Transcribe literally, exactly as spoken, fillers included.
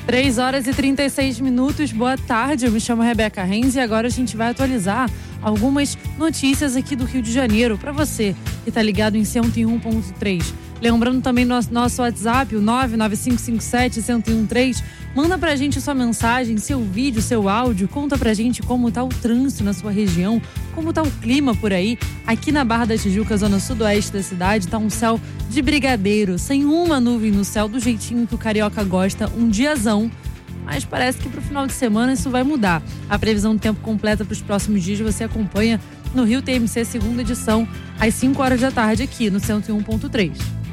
três horas e trinta e seis minutos, boa tarde, eu me chamo Rebeca Renz e agora a gente vai atualizar algumas notícias aqui do Rio de Janeiro para você que tá ligado em cento e um ponto três. Lembrando também nosso, nosso WhatsApp, o nove nove cinco cinco sete, um zero um três. Manda pra gente sua mensagem, seu vídeo, seu áudio. Conta pra gente como tá o trânsito na sua região, como tá o clima por aí. Aqui na Barra da Tijuca, zona sudoeste da cidade, tá um céu de brigadeiro, sem uma nuvem no céu, do jeitinho que o carioca gosta, um diazão. Mas parece que pro final de semana isso vai mudar. A previsão do tempo completa para os próximos dias você acompanha no Rio T M C, segunda edição, às cinco horas da tarde, aqui no cento e um ponto três.